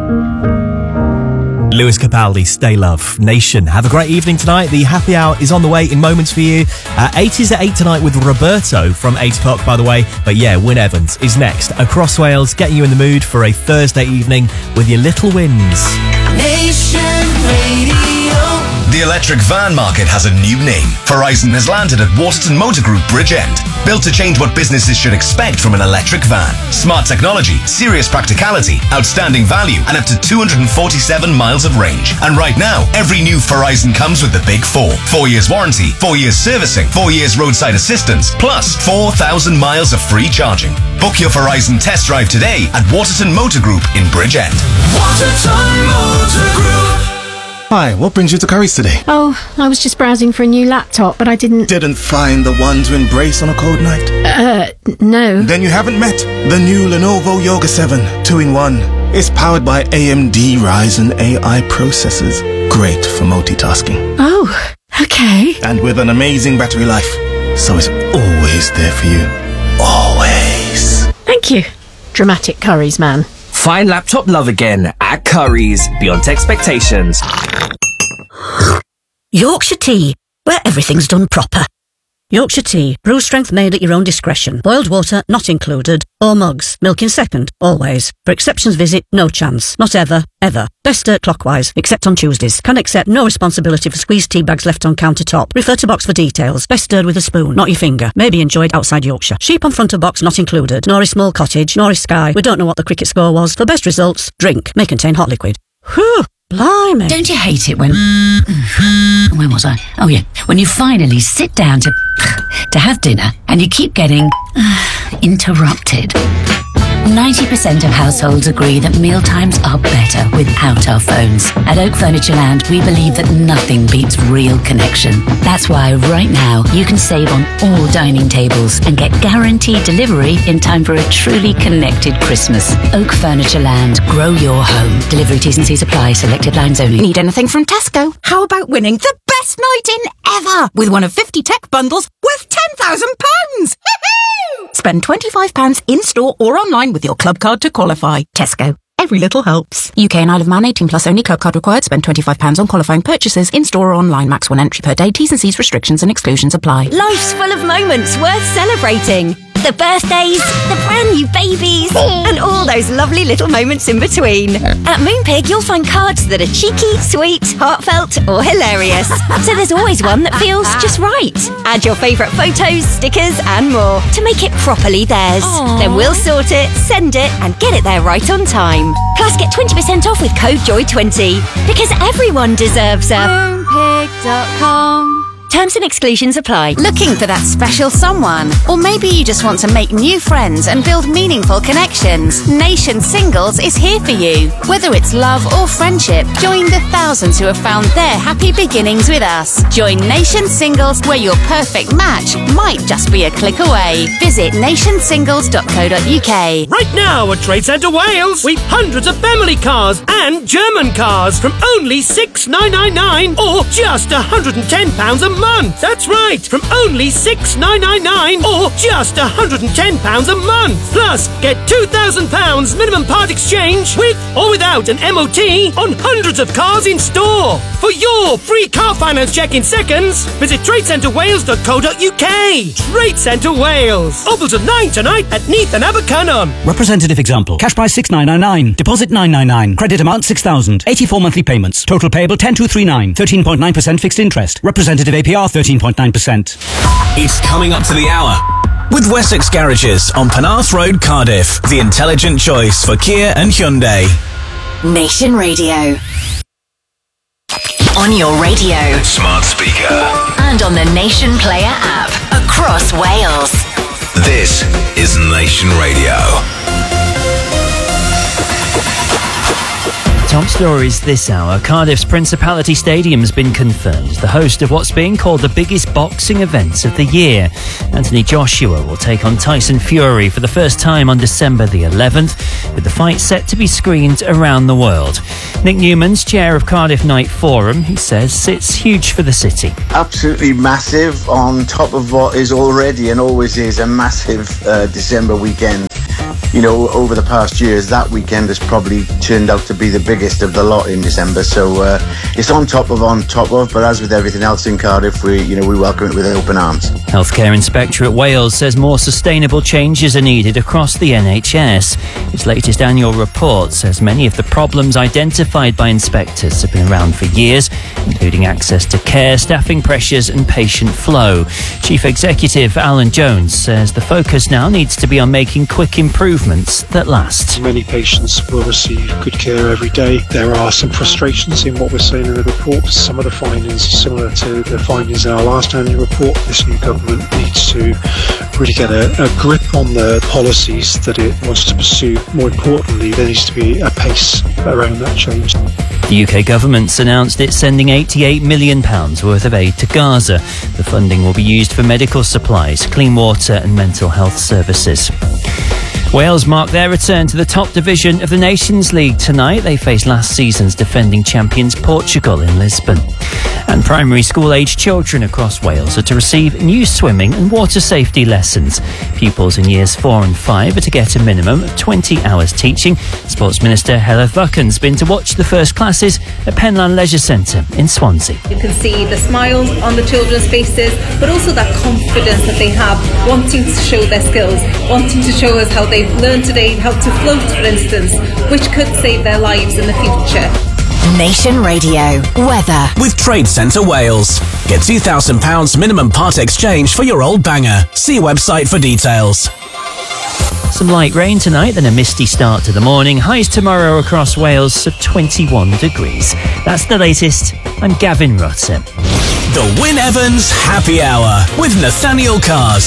Lewis Capaldi, Stay Love. Nation, have a great evening tonight. The happy hour is on the way in moments for you. 8 is at 8 tonight with Roberto from 8 o'clock, by the way. But yeah, Wyn Evans is next. Across Wales, getting you in the mood for a Thursday evening with your little wins. Nation Radio. The electric van market has a new name. Verizon has landed at Waterton Motor Group Bridgend. Built to change what businesses should expect from an electric van. Smart technology, serious practicality, outstanding value, and up to 247 miles of range. And right now, every new Verizon comes with the Big Four. 4 years warranty, 4 years servicing, 4 years roadside assistance, plus 4,000 miles of free charging. Book your Verizon test drive today at Waterton Motor Group in Bridgend. Waterton Motor Group. Hi, what brings you to Curry's today? Oh, I was just browsing for a new laptop, but I didn't find the one to embrace on a cold night? No. Then you haven't met the new Lenovo Yoga 7 2-in-1. It's powered by AMD Ryzen AI processors. Great for multitasking. Oh, okay. And with an amazing battery life. So it's always there for you. Always. Thank you. Dramatic Curry's man. Find laptop love again at Curry's, beyond expectations. Yorkshire Tea, where everything's done proper. Yorkshire Tea, brew strength made at your own discretion. Boiled water not included. Or mugs, milk in second, always. For exceptions visit, no chance. Not ever, ever. Best stir clockwise, except on Tuesdays. Can accept no responsibility for squeezed tea bags left on countertop. Refer to box for details. Best stirred with a spoon, not your finger. Maybe enjoyed outside Yorkshire. Sheep on front of box not included. Nor is small cottage, nor is Sky. We don't know what the cricket score was. For best results, drink. May contain hot liquid. Whew, blimey. Don't you hate it when... Where was I? Oh yeah, when you finally sit down to have dinner and you keep getting interrupted. 90% of households agree that mealtimes are better without our phones. At Oak Furniture Land, we believe that nothing beats real connection. That's why right now you can save on all dining tables and get guaranteed delivery in time for a truly connected Christmas. Oak Furniture Land, grow your home. Delivery T's and C's apply. Selected lines only. Need anything from Tesco? How about winning the best night in ever with one of 50 tech bundles worth £10,000? Spend £25 in-store or online with your club card to qualify. Tesco. Every little helps. UK and Isle of Man 18 plus only. Club card required. Spend £25 on qualifying purchases in-store or online. Max 1 entry per day. T's and C's restrictions and exclusions apply. Life's full of moments worth celebrating. The birthdays, the brand new babies, and all those lovely little moments in between. At Moonpig, you'll find cards that are cheeky, sweet, heartfelt, or hilarious. So there's always one that feels just right. Add your favourite photos, stickers, and more to make it properly theirs. Aww. Then we'll sort it, send it, and get it there right on time. Plus, get 20% off with code JOY20, because everyone deserves a Moonpig.com. Terms and exclusions apply. Looking for that special someone? Or maybe you just want to make new friends and build meaningful connections? Nation Singles is here for you. Whether it's love or friendship, join the thousands who have found their happy beginnings with us. Join Nation Singles, where your perfect match might just be a click away. Visit nationsingles.co.uk. Right now at Trade Centre Wales, we've hundreds of family cars and German cars from only $6,999 or just £110 a month. That's right, from only $6,999 or just £110 a month. Plus, get £2,000 minimum part exchange with or without an MOT on hundreds of cars in store. For your free car finance check in seconds, visit tradecentrewales.co.uk. Trade Centre Wales. Offers of 9 tonight at Neath and Abercynon. Representative example. Cash price $6,999. Deposit $999. Credit amount $6,000. 84 monthly payments. Total payable $10,239. 13.9% fixed interest. Representative APR 13.9%. It's coming up to the hour. With Wessex Garages on Penarth Road, Cardiff. The intelligent choice for Kia and Hyundai. Nation Radio. On your radio. Smart speaker. And on the Nation Player app. Across Wales. This is Nation Radio. Top stories this hour. Cardiff's Principality Stadium's been confirmed, the host of what's being called the biggest boxing event of the year. Anthony Joshua will take on Tyson Fury for the first time on December the 11th, with the fight set to be screened around the world. Nick Newman's chair of Cardiff Night Forum, he says it's huge for the city. Absolutely massive, on top of what is already and always is a massive December weekend. over the past years, that weekend has probably turned out to be the biggest of the lot in December. So it's on top of, but as with everything else in Cardiff, we welcome it with open arms. Healthcare Inspectorate Wales says more sustainable changes are needed across the NHS. Its latest annual report says many of the problems identified by inspectors have been around for years, including access to care, staffing pressures and patient flow. Chief Executive Alan Jones says the focus now needs to be on making quick improvements that last. Many patients will receive good care every day. There are some frustrations in what we're saying in the report. Some of the findings are similar to the findings in our last annual report. This new government needs to really get a grip on the policies that it wants to pursue. More importantly, there needs to be a pace around that change. The UK government's announced it's sending £88 million worth of aid to Gaza. The funding will be used for medical supplies, clean water and mental health services. Wales mark their return to the top division of the Nations League tonight. They face last season's defending champions Portugal in Lisbon. And primary school-aged children across Wales are to receive new swimming and water safety lessons. Pupils in years 4 and 5 are to get a minimum of 20 hours teaching. Sports Minister Hela Vucken's been to watch the first classes at Penlan Leisure Centre in Swansea. You can see the smiles on the children's faces, but also that confidence that they have, wanting to show their skills, wanting to show us how they've learned today how to float, for instance, which could save their lives in the future. Nation Radio weather with Trade Centre Wales. Get £2,000 minimum part exchange for your old banger. See website for details. Some light rain tonight, then a misty start to the morning. Highs tomorrow across Wales of 21 degrees. That's the latest. I'm Gavin Rutter. The Wyn Evans Happy Hour with Nathaniel Cars.